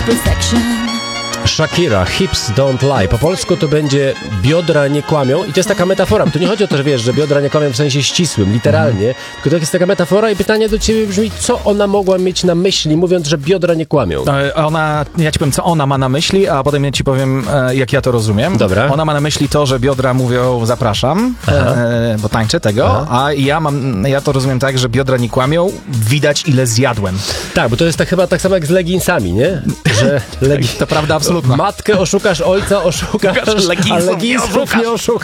Shakira, Hips Don't Lie. Po polsku to będzie biodra nie kłamią i to jest taka metafora. Tu nie chodzi o to, że wiesz, że biodra nie kłamią w sensie ścisłym, literalnie, tylko to jest taka metafora i pytanie do ciebie brzmi, co ona mogła mieć na myśli, mówiąc, że biodra nie kłamią? Ja ci powiem, co ona ma na myśli, a potem ja ci powiem, jak ja to rozumiem. Dobra. Ona ma na myśli to, że biodra mówią zapraszam, bo tańczę tego, a ja to rozumiem tak, że biodra nie kłamią, widać ile zjadłem. Tak, bo to jest chyba tak samo jak z leginsami, nie? Że To prawda absolutna. matkę oszukasz, ojca oszukasz, a leginsów nie oszukasz.